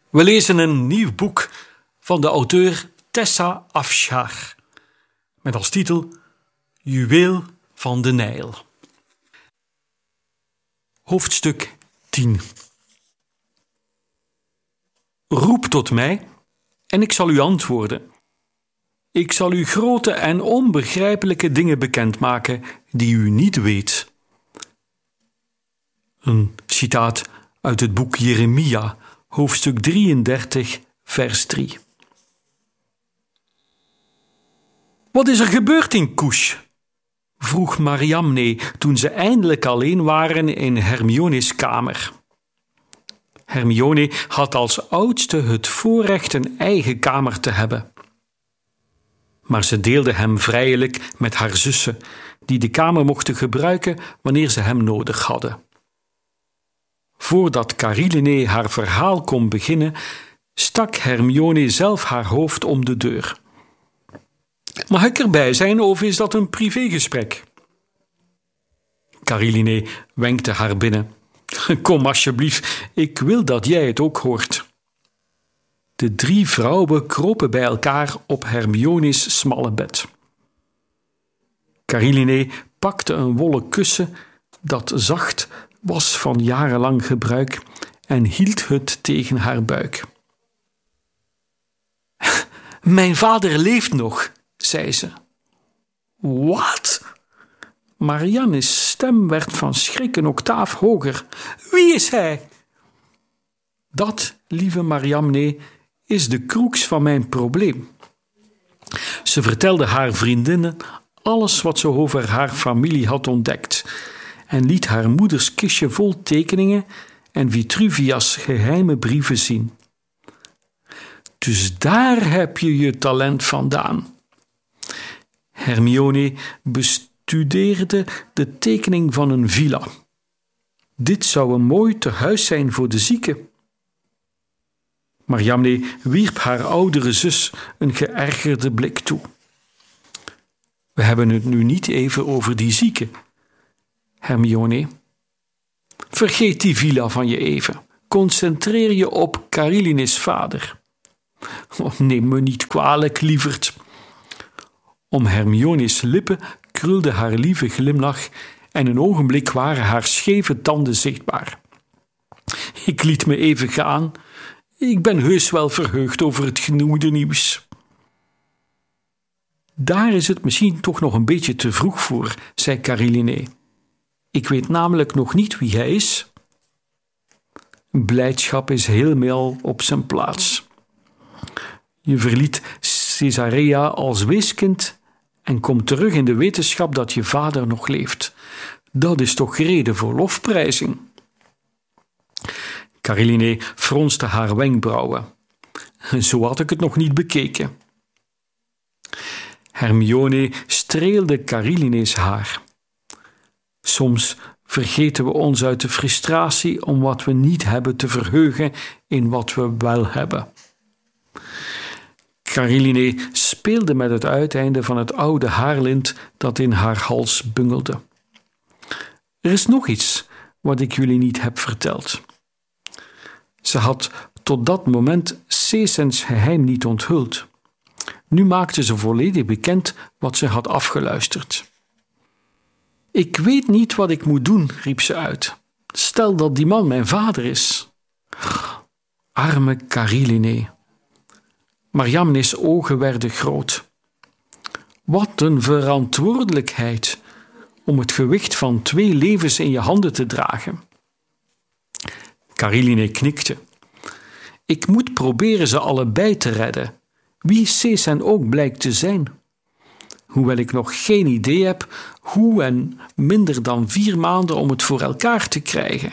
We lezen een nieuw boek van de auteur Tessa Afshar met als titel Juweel van de Nijl. Hoofdstuk 10. Roep tot mij en ik zal u antwoorden. Ik zal u grote en onbegrijpelijke dingen bekendmaken die u niet weet. Een citaat uit het boek Jeremia, hoofdstuk 33, vers 3. Wat is er gebeurd in Kush? Vroeg Mariamne toen ze eindelijk alleen waren in Hermione's kamer. Hermione had als oudste het voorrecht een eigen kamer te hebben. Maar ze deelde hem vrijelijk met haar zussen, die de kamer mochten gebruiken wanneer ze hem nodig hadden. Voordat Caroline haar verhaal kon beginnen, stak Hermione zelf haar hoofd om de deur. Mag ik erbij zijn of is dat een privégesprek? Caroline wenkte haar binnen. Kom alsjeblieft, ik wil dat jij het ook hoort. De 3 vrouwen kropen bij elkaar op Hermione's smalle bed. Caroline pakte een wollen kussen dat zacht was van jarenlang gebruik en hield het tegen haar buik. Mijn vader leeft nog, zei ze. Wat? Marianne's stem werd van schrik een octaaf hoger. Wie is hij? Dat, lieve Mariamne, is de crux van mijn probleem. Ze vertelde haar vriendinnen alles wat ze over haar familie had ontdekt en liet haar moeders kistje vol tekeningen en Vitruvia's geheime brieven zien. Dus daar heb je je talent vandaan. Hermione bestudeerde de tekening van een villa. Dit zou een mooi tehuis zijn voor de zieken. Mariamne wierp haar oudere zus een geërgerde blik toe. We hebben het nu niet even over die zieken, Hermione. Vergeet die villa van je even. Concentreer je op Caroline's vader. Neem me niet kwalijk, lieverd. Om Hermione's lippen krulde haar lieve glimlach en een ogenblik waren haar scheve tanden zichtbaar. Ik liet me even gaan. Ik ben heus wel verheugd over het genoemde nieuws. Daar is het misschien toch nog een beetje te vroeg voor, zei Caroline. Ik weet namelijk nog niet wie hij is. Blijdschap is helemaal op zijn plaats. Je verliet Caesarea als weeskind en komt terug in de wetenschap dat je vader nog leeft. Dat is toch reden voor lofprijzing? Caroline fronste haar wenkbrauwen. Zo had ik het nog niet bekeken. Hermione streelde Caroline's haar. Soms vergeten we ons uit de frustratie om wat we niet hebben te verheugen in wat we wel hebben. Caroline speelde met het uiteinde van het oude haarlint dat in haar hals bungelde. Er is nog iets wat ik jullie niet heb verteld. Ze had tot dat moment Cécens geheim niet onthuld. Nu maakte ze volledig bekend wat ze had afgeluisterd. Ik weet niet wat ik moet doen, riep ze uit. Stel dat die man mijn vader is. Arme Caroline. Mariamne's ogen werden groot. Wat een verantwoordelijkheid om het gewicht van 2 levens in je handen te dragen. Caroline knikte. Ik moet proberen ze allebei te redden, wie Cécens ook blijkt te zijn. Hoewel ik nog geen idee heb hoe en minder dan 4 maanden om het voor elkaar te krijgen.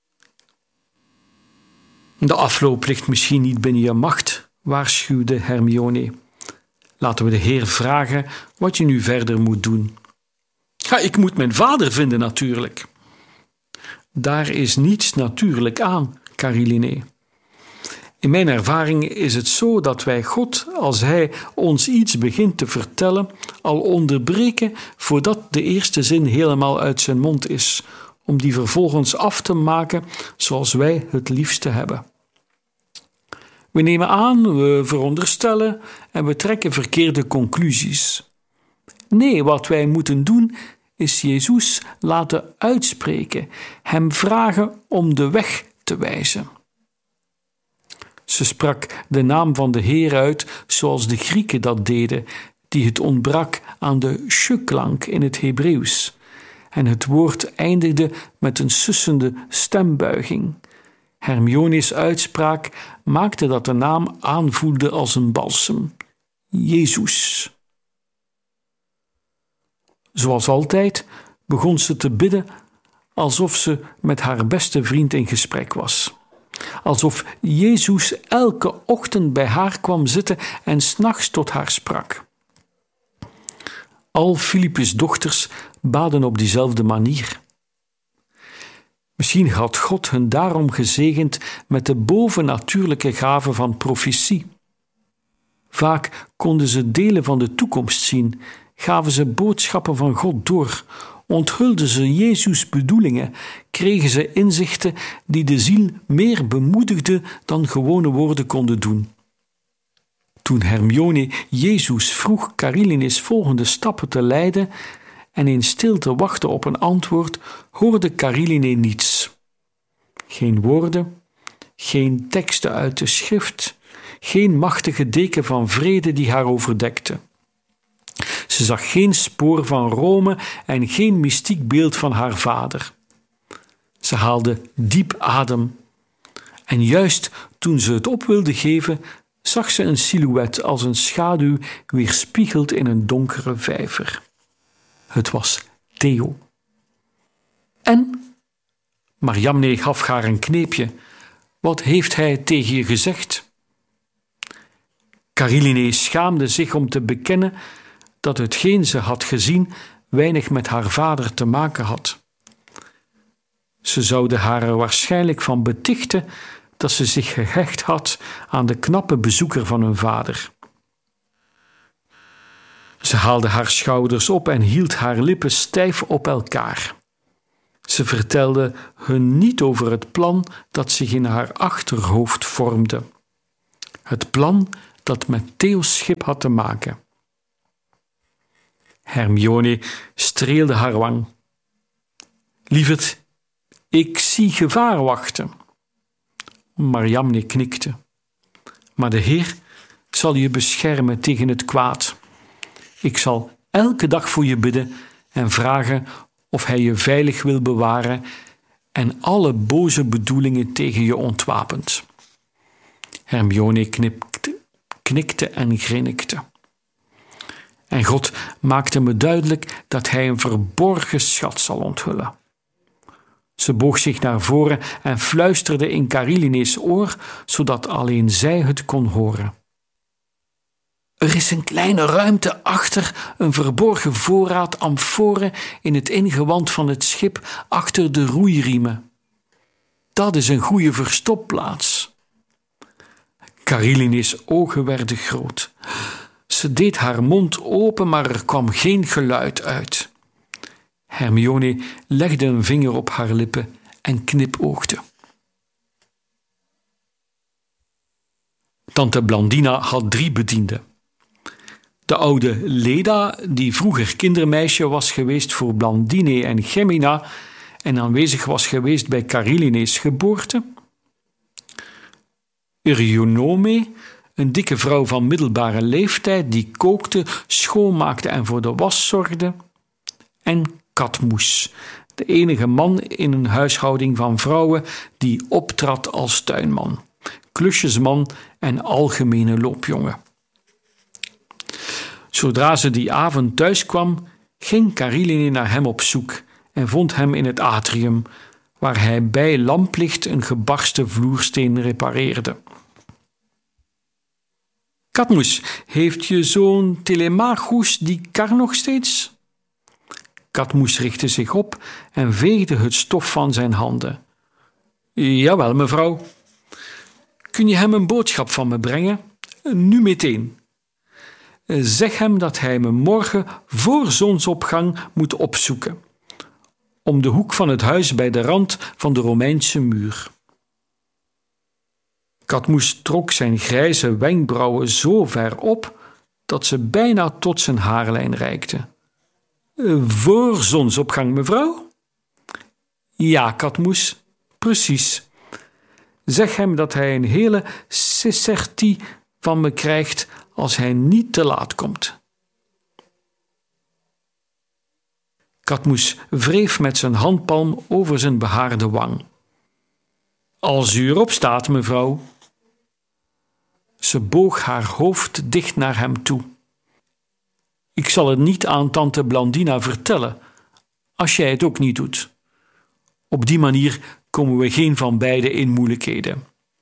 De afloop ligt misschien niet binnen je macht, waarschuwde Hermione. Laten we de Heer vragen wat je nu verder moet doen. Ja, ik moet mijn vader vinden natuurlijk. Daar is niets natuurlijk aan, Caroline. In mijn ervaring is het zo dat wij God, als Hij ons iets begint te vertellen, al onderbreken voordat de eerste zin helemaal uit zijn mond is, om die vervolgens af te maken zoals wij het liefste hebben. We nemen aan, we veronderstellen en we trekken verkeerde conclusies. Nee, wat wij moeten doen is Jezus laten uitspreken, hem vragen om de weg te wijzen. Ze sprak de naam van de Heer uit zoals de Grieken dat deden, die het ontbrak aan de sh-klank in het Hebreeuws. En het woord eindigde met een sussende stembuiging. Hermione's uitspraak maakte dat de naam aanvoelde als een balsem. Jezus. Zoals altijd begon ze te bidden alsof ze met haar beste vriend in gesprek was. Alsof Jezus elke ochtend bij haar kwam zitten en 's nachts tot haar sprak. Al Filippus' dochters baden op diezelfde manier. Misschien had God hen daarom gezegend met de bovennatuurlijke gave van profetie. Vaak konden ze delen van de toekomst zien, gaven ze boodschappen van God door, onthulden ze Jezus' bedoelingen, kregen ze inzichten die de ziel meer bemoedigden dan gewone woorden konden doen. Toen Hermione Jezus vroeg Karylenes volgende stappen te leiden en in stilte wachtte op een antwoord, hoorde Karylene niets. Geen woorden, geen teksten uit de schrift, geen machtige deken van vrede die haar overdekte. Ze zag geen spoor van Rome en geen mystiek beeld van haar vader. Ze haalde diep adem. En juist toen ze het op wilde geven, zag ze een silhouet als een schaduw weerspiegeld in een donkere vijver. Het was Theo. En? Mariamne gaf haar een kneepje. Wat heeft hij tegen je gezegd? Karylene schaamde zich om te bekennen dat hetgeen ze had gezien weinig met haar vader te maken had. Ze zouden haar er waarschijnlijk van betichten dat ze zich gehecht had aan de knappe bezoeker van hun vader. Ze haalde haar schouders op en hield haar lippen stijf op elkaar. Ze vertelde hun niet over het plan dat zich in haar achterhoofd vormde. Het plan dat met Theo's schip had te maken. Hermione streelde haar wang. Lieverd, ik zie gevaar wachten. Mariamne knikte. Maar de Heer zal je beschermen tegen het kwaad. Ik zal elke dag voor je bidden en vragen of hij je veilig wil bewaren en alle boze bedoelingen tegen je ontwapent. Hermione knikte en grinnikte. En God maakte me duidelijk dat hij een verborgen schat zal onthullen. Ze boog zich naar voren en fluisterde in Karylene's oor, zodat alleen zij het kon horen. Er is een kleine ruimte achter een verborgen voorraad amforen in het ingewand van het schip achter de roeiriemen. Dat is een goede verstopplaats. Karylene's ogen werden groot. Ze deed haar mond open, maar er kwam geen geluid uit. Hermione legde een vinger op haar lippen en knipoogde. Tante Blandina had 3 bedienden. De oude Leda, die vroeger kindermeisje was geweest voor Blandine en Gemina en aanwezig was geweest bij Karylene's geboorte. Eurynome, een dikke vrouw van middelbare leeftijd die kookte, schoonmaakte en voor de was zorgde. En Cadmus, de enige man in een huishouding van vrouwen die optrad als tuinman, klusjesman en algemene loopjongen. Zodra ze die avond thuis kwam, ging Karylene naar hem op zoek en vond hem in het atrium, waar hij bij lamplicht een gebarsten vloersteen repareerde. Cadmus, heeft je zoon Telemachus die kar nog steeds? Cadmus richtte zich op en veegde het stof van zijn handen. Jawel, mevrouw. Kun je hem een boodschap van me brengen? Nu meteen. Zeg hem dat hij me morgen voor zonsopgang moet opzoeken. Om de hoek van het huis bij de rand van de Romeinse muur. Katmoes trok zijn grijze wenkbrauwen zo ver op dat ze bijna tot zijn haarlijn reikten. Voor zonsopgang, mevrouw? Ja, Katmoes, precies. Zeg hem dat hij een hele sesertie van me krijgt als hij niet te laat komt. Katmoes wreef met zijn handpalm over zijn behaarde wang. Als u erop staat, mevrouw. Ze boog haar hoofd dicht naar hem toe. Ik zal het niet aan tante Blandina vertellen, als jij het ook niet doet. Op die manier komen we geen van beiden in moeilijkheden.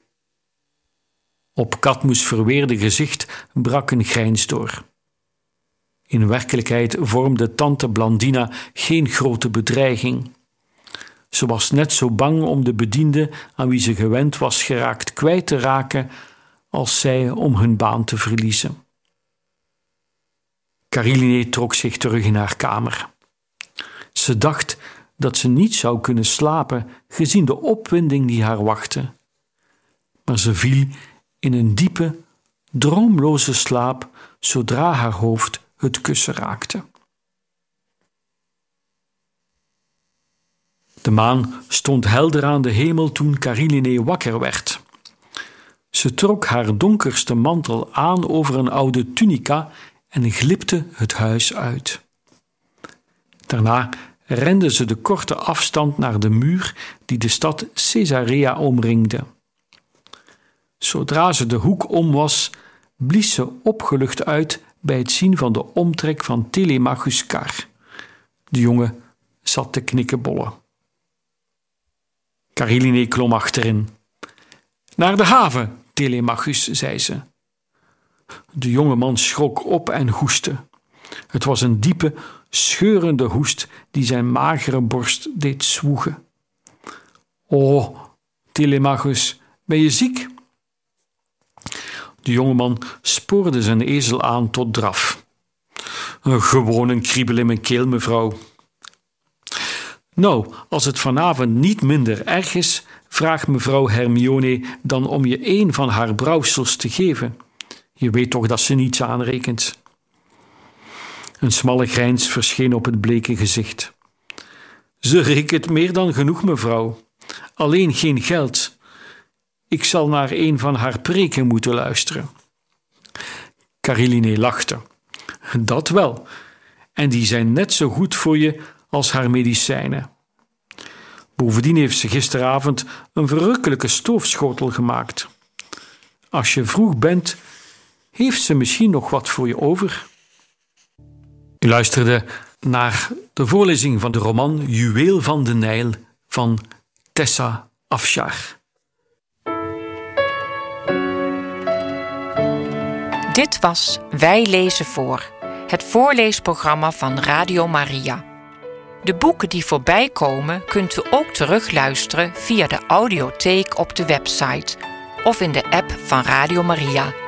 Op Katmoes verweerde gezicht brak een grijns door. In werkelijkheid vormde tante Blandina geen grote bedreiging. Ze was net zo bang om de bediende aan wie ze gewend was geraakt kwijt te raken als zij om hun baan te verliezen. Kariline trok zich terug in haar kamer. Ze dacht dat ze niet zou kunnen slapen gezien de opwinding die haar wachtte. Maar ze viel in een diepe, droomloze slaap zodra haar hoofd het kussen raakte. De maan stond helder aan de hemel toen Kariline wakker werd. Ze trok haar donkerste mantel aan over een oude tunica en glipte het huis uit. Daarna rende ze de korte afstand naar de muur die de stad Caesarea omringde. Zodra ze de hoek om was, blies ze opgelucht uit bij het zien van de omtrek van Telemachus' kar. De jongen zat te knikkebollen. Kariline klom achterin. Naar de haven, Telemachus, zei ze. De jonge man schrok op en hoestte. Het was een diepe, scheurende hoest die zijn magere borst deed zwoegen. O, Telemachus, ben je ziek? De jongeman spoorde zijn ezel aan tot draf. Gewoon een kriebel in mijn keel, mevrouw. Nou, als het vanavond niet minder erg is, vraagt mevrouw Hermione dan om je een van haar brouwsels te geven. Je weet toch dat ze niets aanrekent. Een smalle grijns verscheen op het bleke gezicht. Ze rekent meer dan genoeg, mevrouw. Alleen geen geld. Ik zal naar een van haar preken moeten luisteren. Kariline lachte. Dat wel. En die zijn net zo goed voor je als haar medicijnen. Bovendien heeft ze gisteravond een verrukkelijke stoofschotel gemaakt. Als je vroeg bent, heeft ze misschien nog wat voor je over. U luisterde naar de voorlezing van de roman Juweel van de Nijl van Tessa Afshar. Dit was Wij lezen voor, het voorleesprogramma van Radio Maria. De boeken die voorbij komen kunt u ook terugluisteren via de audiotheek op de website of in de app van Radio Maria.